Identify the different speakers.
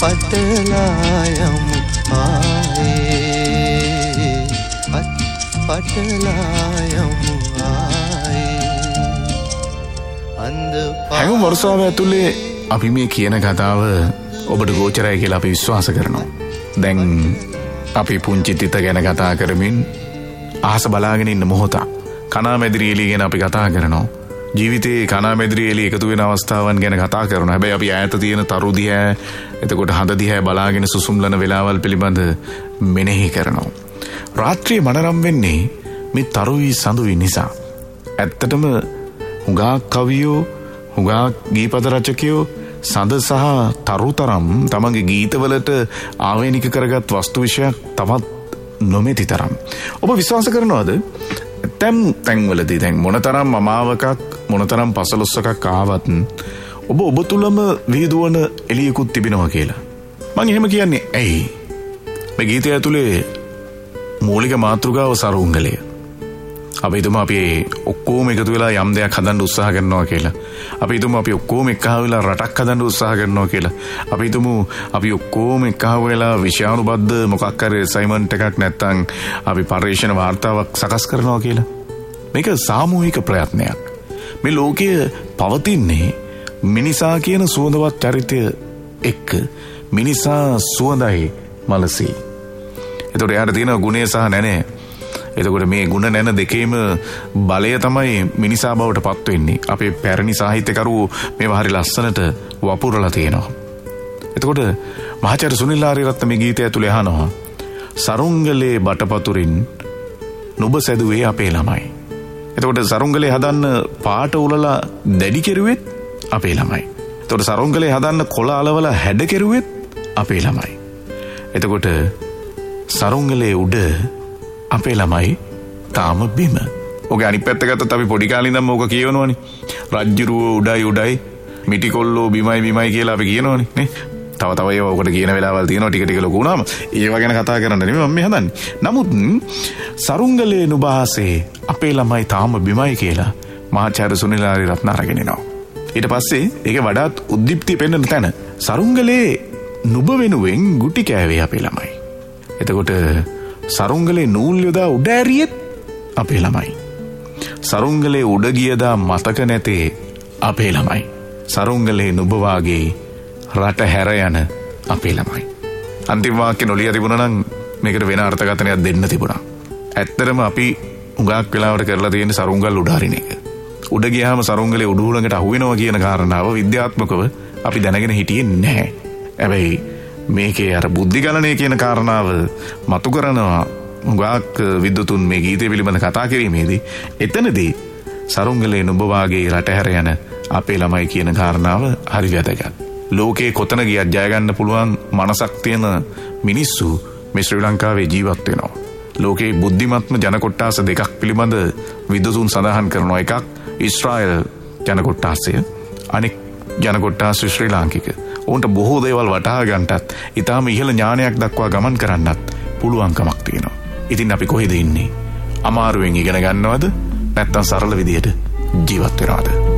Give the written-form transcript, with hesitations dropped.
Speaker 1: පටලායමු ආයේ පටලායමු
Speaker 2: හැම වර්ෂාව ඇතුලේ අපි මේ කියන කතාව ඔබට ගෝචරයි කියලා අපි විශ්වාස කරනවා. දැන් අපි පුංචි තිත ගැන කතා කරමින් අහස බලාගෙන ඉන්න මොහොත කණාමැදිරි එළිය ගැන අපි කතා කරනවා. ජීවිතේ කණාමැදිරි එළිය එකතු වෙන අවස්ථාවන් ගැන කතා කරනවා. හැබැයි අපි ඈත තියෙන තරු දිහා එතකොට හඳ දිහා බලාගෙන සුසුම්ලන වෙලාවල් පිළිබඳ මෙනෙහි කරනවා. රාත්‍රියේ මනරම් වෙන්නේ මේ තරුයි සඳුයි නිසා. ඇත්තටම හුඟා කවියෝ හුඟා ගීපද රචකයෝ සඳ සහ තරුතරම් තමන්ගේ ගීතවලට ආවේනික කරගත් වස්තු විෂයක් තවත් නොමැති තරම්. ඔබ විශ්වාස කරනවද තැන්වලදී දැන් මොනතරම් අමාවකක් මොනතරම් පසළොස්වකක් ආවත් ඔබ තුළම විහිදුවන එළියකුත් තිබෙනවා කියලා? මම එහෙම කියන්නේ ඇයි? මේ ගීතය ඇතුලේ මූලික මාතෘකාව සරුංගලය. අපි හිතමු අපි ඔක්කොම එකතු වෙලා යම් දෙයක් හදන්න උත්සාහ කරනවා කියලා. අපි හිතමු අපි ඔක්කොම එක්කහ වෙලා රටක් හදන්න උත්සාහ කරනවා කියලා. අපි හිතමු අපි ඔක්කොම එක්කහ වෙලා විෂයානුබද්ධ මොකක් හරි අසයින්මන්ට් එකක් නැත්තම් අපි පරීක්ෂණ වාර්තාවක් සකස් කරනවා කියලා. මේක සාමූහික ප්‍රයත්නයක්. මේ ලෝකයේ පවතින්නේ මිනිසා කියන සුවඳවත් චරිතය එක්ක. මිනිසා සුවඳයි මලසී. ඒතකොට යාට තියෙන ගුණය සහ නැනේ. එතකොට මේ ගුණ නැන දෙකේම බලය තමයි මිනිසා බවට පත් වෙන්නේ. අපේ පැරණි සාහිත්‍යකරුවෝ මේවා හරි ලස්සනට වපුරලා තියෙනවා. එතකොට මහාචාර්ය සුනිල් ආරියරත්න මේ ගීතය ඇතුලේ අහනවා සරුංගලේ බටපතුරින් නුඹ සැදුවේ අපේ ළමයි. එතකොට සරුංගලේ හදන්න පාට උලලා දැඩි කෙරුවෙත් අපේ ළමයි. එතකොට සරුංගලේ හදන්න කොළ අලවලා හැඩ කෙරුවෙත් අපේ ළමයි. එතකොට සරුංගලේ උඩ අපේ ළමයි තාම බිම. ඔගේ අනිත් පැත්ත ගත්තත් අපි පොඩි කාලේ ඉඳන්ම ඕක කියවනවනේ. රජ්ජුරුව උඩයි මිටිකොල්ලෝ බිමයි කියලා අපි කියනවනේ නේ. තව ඒවා ඔකට කියන වෙලාවල් තියෙනවා ටික ලොකු වුණාම. ඒවා ගැන කතා කරන්න නෙමෙයි මම මේ හදන්නේ. නමුත් සරුංගලේ නුබහසේ අපේ ළමයි තාම බිමයි කියලා මහාචාර්ය සුනිල් ආරියරත්න අරගෙන එනවා. ඊට පස්සේ ඒකේ වඩාත් උද්දීප්තිය පෙන්වන තැන සරුංගලේ නුඹ වෙනුවෙන් ගුටි කෑවේ අපේ ළමයි. එතකොට සරුංගලේ නූල් යොදා උඩ ඇරියෙත් අපේ ළමයි. සරුංගලේ උඩ ගියදා මතක නැතේ අපේ ළමයි. සරුංගලේ නුඹ වාගේ රට හැර යන අපේ ළමයි. අන්තිම වාක්‍ය නොලිය තිබුණා නම් මේකට වෙන අර්ථකථනයක් දෙන්න තිබුණා. ඇත්තටම අපි උගාක් වෙලාවට කරලා තියෙන සරුංගල් උඩ හරින එක. උඩ ගියාම සරුංගලේ උඩු ළඟට අහු වෙනවා කියන කාරණාව විද්‍යාත්මකව අපි දැනගෙන හිටියේ නැහැ. හැබැයි මේකේ අර බුද්ධි ගණනය කියන කාරණාව මතු කරනවා උගාක් විද්වතුන් මේ ගීතය පිළිබඳ කතා කිරීමේදී. එතනදී සරුංගලේ නුඹ වාගේ රට හැර යන අපේ ළමයි කියන කාරණාව හරි වැදගත්. ලෝකේ කොතන ගියත් ජය ගන්න පුළුවන් මනසක් තියෙන මිනිස්සු මේ ශ්‍රී ලංකාවේ ජීවත් වෙනවා. ලෝකේ බුද්ධිමත්ම ජන කොට්ටාස දෙකක් පිළිබඳ විද්වතුන් සඳහන් කරනවා. එකක් ඊශ්‍රායල් ජන කොට්ටාසය, අනෙක් ජන කොට්ටාස ශ්‍රී ලාංකික. උන්ට බොහෝ දේවල් වටහා ගන්නටත් ඊටාම ඉහළ ඥානයක් දක්වා ගමන් කරන්නත් පුළුවන්කමක් තියෙනවා. ඉතින් අපි කොහෙද ඉන්නේ? අමාරුවෙන් ඉගෙන ගන්නවද නැත්නම් සරල විදියට ජීවත් වෙනවද?